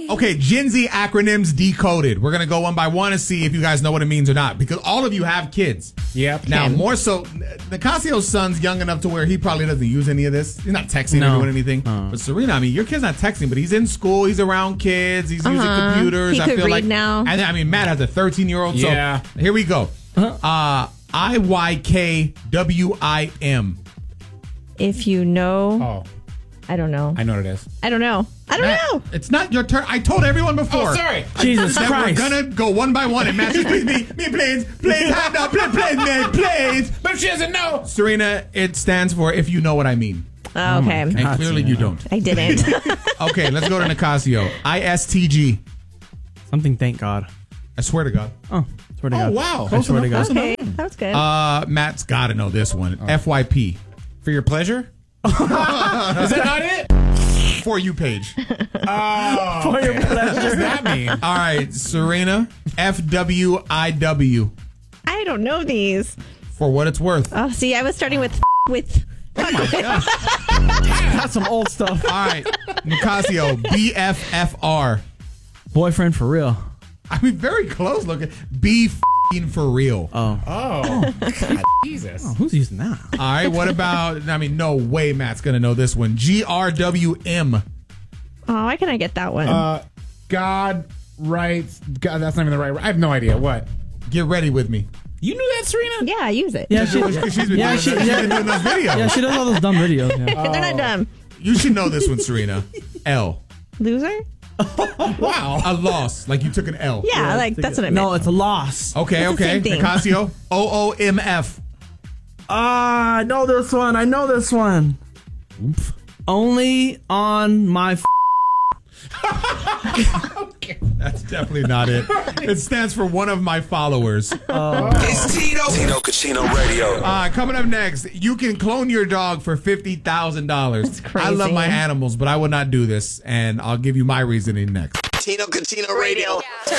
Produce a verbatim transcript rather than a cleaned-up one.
Okay, Gen Z acronyms decoded. We're going to go one by one and see if you guys know what it means or not, because all of you have kids. Yep. Now, Ken. more so, Nicasio's son's young enough to where he probably doesn't use any of this. He's not texting No. or doing anything. Uh. But Serena, I mean, your kid's not texting, but he's in school. He's around kids. He's using Uh-huh. computers. He I could feel read like now. And I mean, Matt has a thirteen-year-old. Yeah. So here we go. Uh, I Y K W I M. If you know, Oh, I don't know. I know what it is. I don't know. I don't Matt, know. it's not your turn. I told everyone before. Oh, sorry. Jesus that Christ. We're gonna go one by one and Matt just please me, me please, please, hand up, please, please, man, please. But she doesn't know. Serena, it stands for if you know what I mean. Oh, okay. And God, clearly Serena. you don't. I didn't. Okay, let's go to Nicasio. I S T G. Something, thank God. I swear to God. Oh, swear to Oh, God. wow. I swear to God. Okay, that was good. Uh, Matt's got to know this one. F Y P. For your pleasure? Is that not it? For you page. Oh, For your okay. What does pleasure. that mean? All right, Serena. F W I W. I don't know these. For what it's worth. Oh, see, I was starting with with. That's some old stuff. All right, Nicasio. B F F R. Boyfriend for real. I mean, very close looking. Be f***ing for real. Oh. Oh, God, Jesus. Oh, who's using that? All right, what about, I mean, no way Matt's going to know this one. G R W M. Oh, why can I get that one? Uh, God writes. God, that's not even the right. I have no idea what. Get ready with me. You knew that, Serena? yeah, I use it. Yeah, she, Because she's been, yeah, doing, she, she's yeah, been doing those videos. yeah, she does all those dumb videos. Yeah. They're not dumb. You should know this one, Serena. L. Loser? Wow. A loss. Like you took an L. Yeah, like that's what I meant. No, it's a loss. Okay, It's the okay. same thing. Nicasio. O O M F. Ah, I know this one. I know this one. Oomph. Only on my. F- That's definitely not it. It stands for one of my followers. It's Tino. Tino Cucino Radio. Uh, coming up next, you can clone your dog for fifty thousand dollars. That's crazy. I love my animals, but I would not do this, and I'll give you my reasoning next. Tino Cucino Radio.